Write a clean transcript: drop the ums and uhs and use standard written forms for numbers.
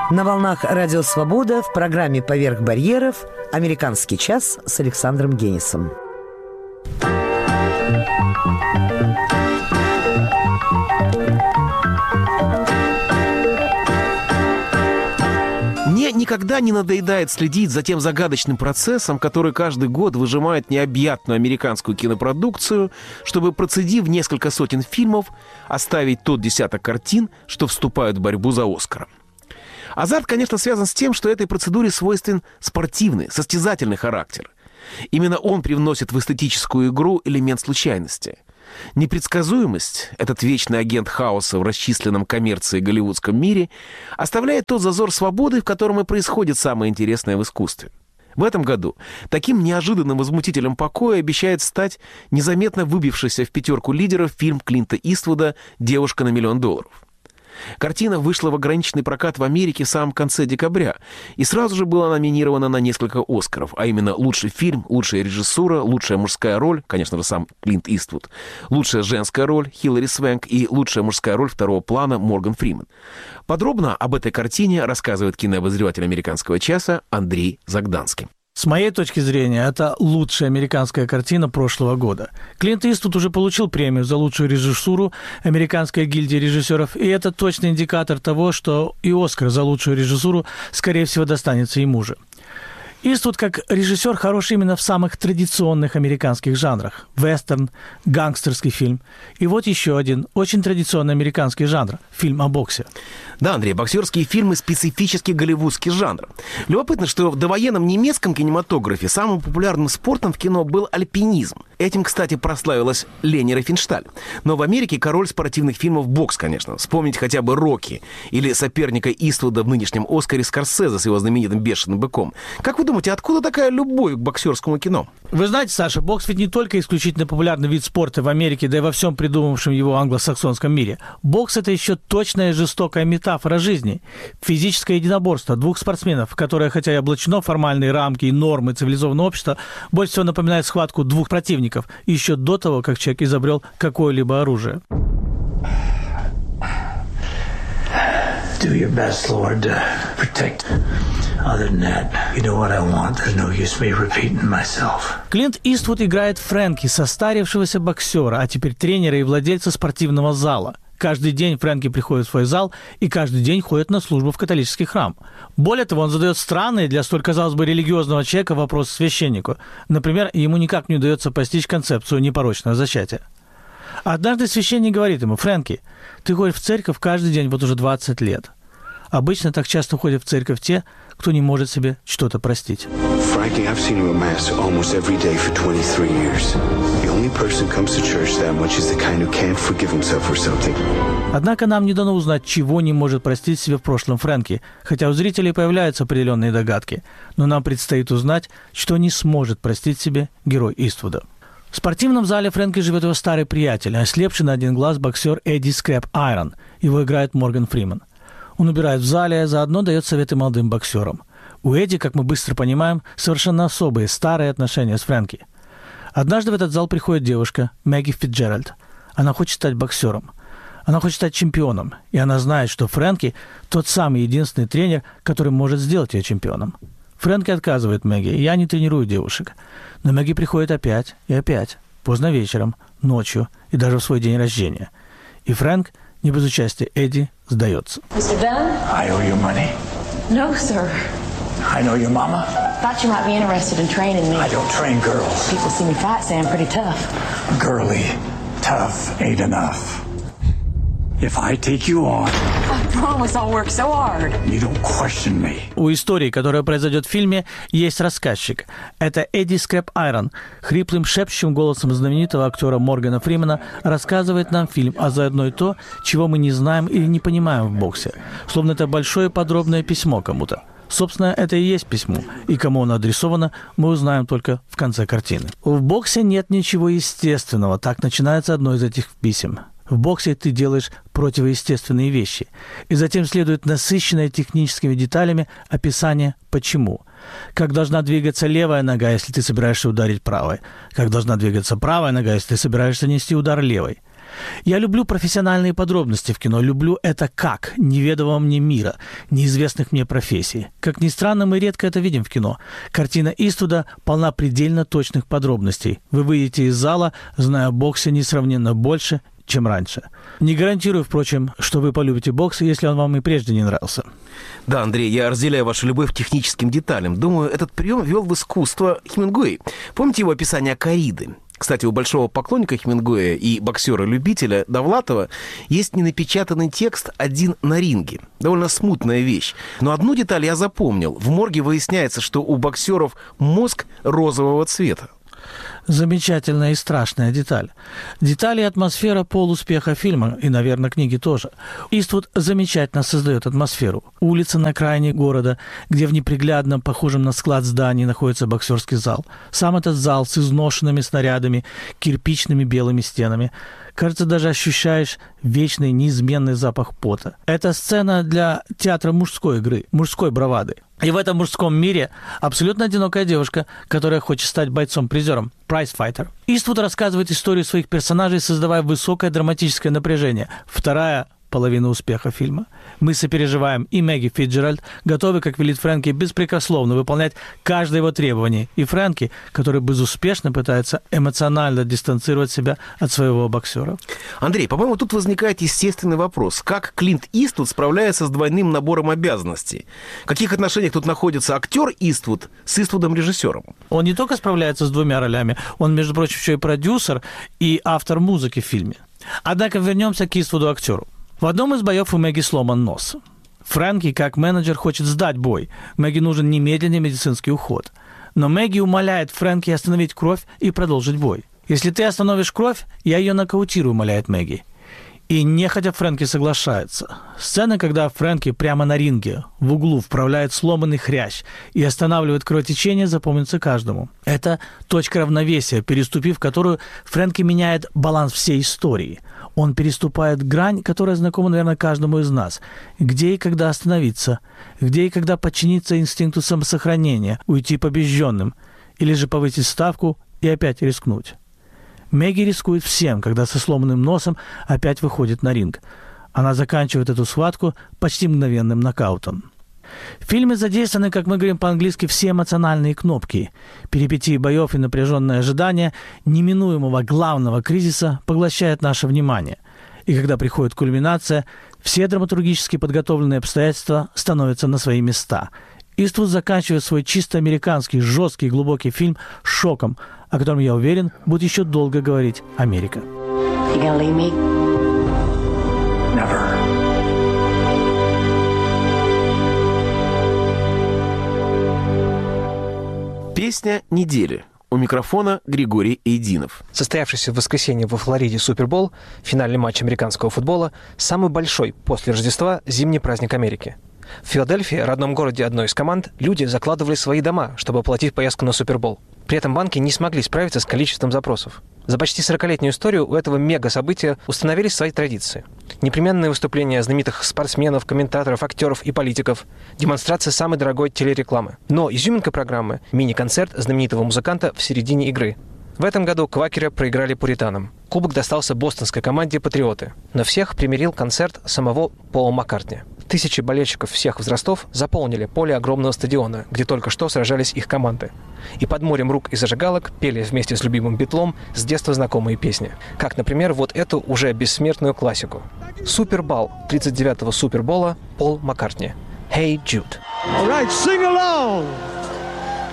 На волнах «Радио Свобода» в программе «Поверх барьеров» «Американский час» с Александром Генисом. Мне никогда не надоедает следить за тем загадочным процессом, который каждый год выжимает необъятную американскую кинопродукцию, чтобы, процедив несколько сотен фильмов, оставить тот десяток картин, что вступают в борьбу за «Оскара». Азарт, конечно, связан с тем, что этой процедуре свойствен спортивный, состязательный характер. Именно он привносит в эстетическую игру элемент случайности. Непредсказуемость, этот вечный агент хаоса в расчисленном коммерцией голливудском мире, оставляет тот зазор свободы, в котором и происходит самое интересное в искусстве. В этом году таким неожиданным возмутителем покоя обещает стать незаметно выбившийся в пятерку лидеров фильм Клинта Иствуда «Девушка на $1 000 000». Картина вышла в ограниченный прокат в Америке в самом конце декабря и сразу же была номинирована на несколько «Оскаров», а именно лучший фильм, лучшая режиссура, лучшая мужская роль, конечно же, сам Клинт Иствуд, лучшая женская роль Хилари Свенк и лучшая мужская роль второго плана Морган Фриман. Подробно об этой картине рассказывает кинообозреватель «Американского часа» Андрей Загданский. С моей точки зрения, это лучшая американская картина прошлого года. Клинт Иствуд уже получил премию за лучшую режиссуру Американской гильдии режиссеров, и это точный индикатор того, что и «Оскар» за лучшую режиссуру, скорее всего, достанется ему же. Иствуд как режиссер хорош именно в самых традиционных американских жанрах. Вестерн, гангстерский фильм. И вот еще один очень традиционный американский жанр – фильм о боксе. Да, Андрей, боксерские фильмы – специфический голливудский жанр. Любопытно, что в довоенном немецком кинематографе самым популярным спортом в кино был альпинизм. Этим, кстати, прославилась Лени Рифеншталь. Но в Америке король спортивных фильмов – бокс, конечно. Вспомнить хотя бы «Рокки» или соперника Иствуда в нынешнем «Оскаре» Скорсезе с его знаменитым «Бешеным быком». Как вы думаете, откуда такая любовь к боксерскому кино? Вы знаете, Саша, бокс ведь не только исключительно популярный вид спорта в Америке, да и во всем придумавшем его англосаксонском мире. Бокс – это еще точная жестокая метафора жизни. Физическое единоборство двух спортсменов, которое, хотя и облачено в формальные рамки и нормы цивилизованного общества, больше всего напоминает схватку двух противников, еще до того, как человек изобрел какое-либо оружие. Do your best, Lord, to protect. Other than that, you know what I want. There's no use me repeating myself. Клинт Иствуд играет Фрэнки, состарившегося боксера, а теперь тренера и владельца спортивного зала. Каждый день Фрэнки приходит в свой зал и каждый день ходит на службу в католический храм. Более того, он задает странные для столь, казалось бы, религиозного человека вопросы священнику. Например, ему никак не удается постичь концепцию непорочного зачатия. Однажды священник говорит ему: «Фрэнки, ты ходишь в церковь каждый день вот уже 20 лет. Обычно так часто ходят в церковь те, кто не может себе что-то простить». Frankie, I've seen you at Mass almost every day for 23 years. The only person who comes to church that much is the kind who can't forgive himself for something. Однако нам не дано узнать, чего не может простить себе в прошлом Фрэнки, хотя у зрителей появляются определенные догадки. Но нам предстоит узнать, что не сможет простить себе герой Иствуда. В спортивном зале Фрэнки живет его старый приятель, ослепший на один глаз боксер Эдди Скрэп Айрон. Его играет Морган Фриман. Он убирает в зале, а заодно дает советы молодым боксерам. У Эдди, как мы быстро понимаем, совершенно особые, старые отношения с Фрэнки. Однажды в этот зал приходит девушка, Мэгги Фитджеральд. Она хочет стать боксером. Она хочет стать чемпионом. И она знает, что Фрэнки – тот самый единственный тренер, который может сделать ее чемпионом. Фрэнки отказывает Мэгги: «Я не тренирую девушек». Но Мэгги приходит опять и опять, поздно вечером, ночью и даже в свой день рождения. И Фрэнк, не без участия Эдди, сдается. Mr. Dunn? I owe you money. No, sir. I know your mama. Thought you might be interested in training me. I don't train girls. People see me fight, say I'm pretty tough. Girly, tough ain't enough. If I take you on, I promise I'll work so hard. You don't question me. У истории, которая произойдет в фильме, есть рассказчик. Это Эдди Скрэп Айрон. Хриплым, шепчущим голосом знаменитого актера Моргана Фримана рассказывает нам фильм, а заодно и то, чего мы не знаем или не понимаем в боксе. Словно это большое подробное письмо кому-то. Собственно, это и есть письмо, и кому оно адресовано, мы узнаем только в конце картины. В боксе нет ничего естественного, так начинается одно из этих писем. В боксе ты делаешь противоестественные вещи. И затем следует насыщенное техническими деталями описание «почему». Как должна двигаться левая нога, если ты собираешься ударить правой. Как должна двигаться правая нога, если ты собираешься нести удар левой. Я люблю профессиональные подробности в кино, люблю это как неведомого мне мира, неизвестных мне профессий. Как ни странно, мы редко это видим в кино. Картина Иствуда полна предельно точных подробностей. Вы выйдете из зала, зная о боксе несравненно больше, чем раньше. Не гарантирую, впрочем, что вы полюбите бокс, если он вам и прежде не нравился. Да, Андрей, я разделяю вашу любовь к техническим деталям. Думаю, этот прием ввел в искусство Хемингуэй. Помните его описание корриды? Кстати, у большого поклонника Хемингуэя и боксера-любителя Довлатова есть ненапечатанный текст «Один на ринге». Довольно смутная вещь. Но одну деталь я запомнил. В морге выясняется, что у боксеров мозг розового цвета. Замечательная и страшная деталь. Детали и атмосфера полуспеха фильма, и, наверное, книги тоже. Иствуд замечательно создает атмосферу. Улица на окраине города, где в неприглядном, похожем на склад здании, находится боксерский зал. Сам этот зал с изношенными снарядами, кирпичными белыми стенами. Кажется, даже ощущаешь вечный неизменный запах пота. Это сцена для театра мужской игры, мужской бравады. И в этом мужском мире абсолютно одинокая девушка, которая хочет стать бойцом-призером, прайз-файтер. Иствуд рассказывает историю своих персонажей, создавая высокое драматическое напряжение. Вторая половина успеха фильма. Мы сопереживаем и Мэгги Фицджеральд, готовы, как велит Фрэнки, беспрекословно выполнять каждое его требование. И Фрэнки, который безуспешно пытается эмоционально дистанцировать себя от своего боксера. Андрей, по-моему, тут возникает естественный вопрос. Как Клинт Иствуд справляется с двойным набором обязанностей? В каких отношениях тут находится актер Иствуд с Иствудом-режиссером? Он не только справляется с двумя ролями, он, между прочим, еще и продюсер и автор музыки в фильме. Однако вернемся к Иствуду-актеру. В одном из боев у Мэгги сломан нос. Фрэнки, как менеджер, хочет сдать бой. Мэгги нужен немедленный медицинский уход. Но Мэгги умоляет Фрэнки остановить кровь и продолжить бой. «Если ты остановишь кровь, я ее нокаутирую», — умоляет Мэгги. И нехотя Фрэнки соглашается. Сцена, когда Фрэнки прямо на ринге, в углу, вправляет сломанный хрящ и останавливает кровотечение, запомнится каждому. Это точка равновесия, переступив которую Фрэнки меняет баланс всей истории. Он переступает грань, которая знакома, наверное, каждому из нас. Где и когда остановиться, где и когда подчиниться инстинкту самосохранения, уйти побежденным, или же повысить ставку и опять рискнуть. Мэгги рискует всем, когда со сломанным носом опять выходит на ринг. Она заканчивает эту схватку почти мгновенным нокаутом. В фильме задействованы, как мы говорим по-английски, все эмоциональные кнопки. Перипетии боев и напряженное ожидание неминуемого главного кризиса поглощает наше внимание. И когда приходит кульминация, все драматургически подготовленные обстоятельства становятся на свои места. Иствуд заканчивает свой чисто американский, жесткий и глубокий фильм шоком, о котором, я уверен, будет еще долго говорить Америка. You gonna leave me? Never. Песня недели. У микрофона Григорий Эйдинов. Состоявшийся в воскресенье во Флориде Супербол, финальный матч американского футбола, самый большой после Рождества зимний праздник Америки. В Филадельфии, родном городе одной из команд, люди закладывали свои дома, чтобы оплатить поездку на Супербол. При этом банки не смогли справиться с количеством запросов. За почти 40-летнюю историю у этого мега-события установились свои традиции. Непременные выступления знаменитых спортсменов, комментаторов, актеров и политиков, демонстрация самой дорогой телерекламы. Но изюминка программы – мини-концерт знаменитого музыканта в середине игры. В этом году квакеры проиграли пуританам. Кубок достался бостонской команде «Патриоты». Но всех примирил концерт самого Пола Маккартни. Тысячи болельщиков всех возрастов заполнили поле огромного стадиона, где только что сражались их команды. И под морем рук и зажигалок пели вместе с любимым Битлом с детства знакомые песни. Как, например, вот эту уже бессмертную классику. Супербол 39-го Супербола Пол Маккартни. «Hey Jude». All right, sing along.